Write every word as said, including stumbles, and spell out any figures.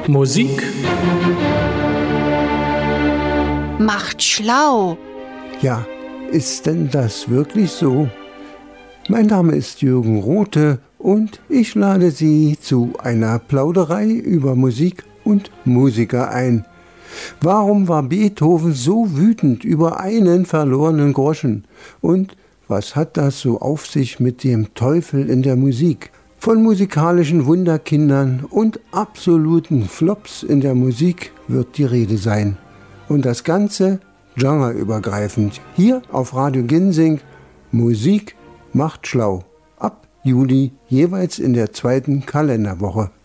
Musik macht schlau. Ja, ist denn das wirklich so? Mein Name ist Jürgen Rothe und ich lade Sie zu einer Plauderei über Musik und Musiker ein. Warum war Beethoven so wütend über einen verlorenen Groschen? Und was hat das so auf sich mit dem Teufel in der Musik? Von musikalischen Wunderkindern und absoluten Flops in der Musik wird die Rede sein. Und das Ganze genreübergreifend. Hier auf Radio Ginsing, Musik macht schlau. Ab Juli jeweils in der zweiten Kalenderwoche.